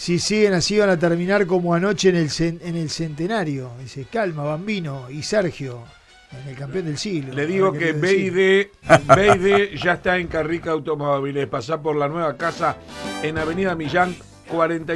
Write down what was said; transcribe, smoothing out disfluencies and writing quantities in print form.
Si siguen así van a terminar como anoche en el centenario. Dice, calma, Bambino y Sergio, en el campeón del siglo. Le digo que B&D ya está en Carrica Automóviles. Pasá por la nueva casa en Avenida Millán 40.